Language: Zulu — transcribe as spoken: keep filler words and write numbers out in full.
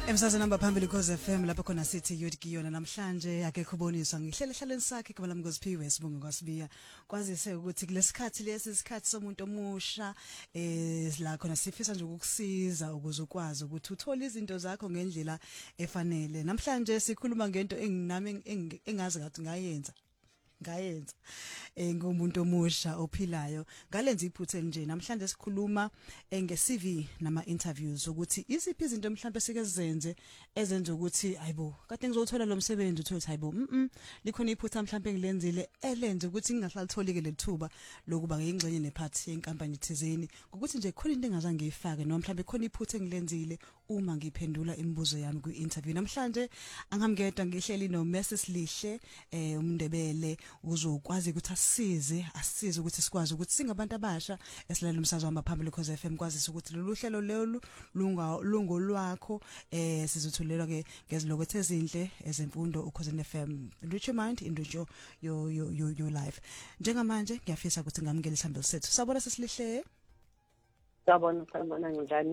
Emsazweni namba phambili Cause F M lapho khona sithi Youth Kiyona namhlanje akekho uboniswa ngihlele hlaleni sakhe kuba lami ngoziphiwe sibonga kwasibiya kwazise ukuthi kulesikhathi lesi isikhathi somuntu omusha eh la khona sifisa nje ukukusiza ukuze ukwazi ukuthi uthole izinto zakho ngendlela efanele. Namhlanje sikhuluma ngento enginami engazi ngathi ngayenza ngayenza eh ngomuntu omusha ophilayo ngalenza iphuthe nje namhlanje sikhuluma nge-C V nama interviews ukuthi iziphi izinto mhlawumbe sike sizenze ezenza ukuthi hayibo kade ngizothola lo msebenzi uthola hayibo mhm likhona iphutha mhlawumbe ngilenzile elenze ukuthi ngingahlalitholike lethuba lokuba ngiyingxenye nephathi yenkampani thizeni ukuthi nje khona into engazange ngiyifake noma mhlawumbe khona iphutha engilenzile uma ngiphendula imibuzo yami ku-interview. Namhlanje angamngeda ngihleli no Mrs Lihle eh umndebele uzokwazi ukuthi asisize asisize ukuthi sikwazi ukuthi singabantu abasha esilalela umsakazo wama phambili Cause F M kwazi ukuthi lolu hlelo lolu lunga lungolwakho eh sizothulelwa ke ngezilokothe ezinhle ezemfundo uCause F M enrich your mind enrich your your your your life. Njengamanje ngiyafisa ukuthi ngamukele isihambelo sethu sabona sesilihle sabona sabona njani